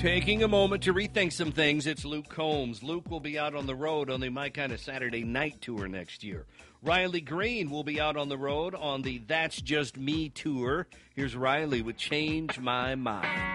Taking a moment to rethink some things, it's Luke Combs. Luke will be out on the road on the My Kind of Saturday Night Tour next year. Riley Green will be out on the road on the That's Just Me Tour. Here's Riley with Change My Mind.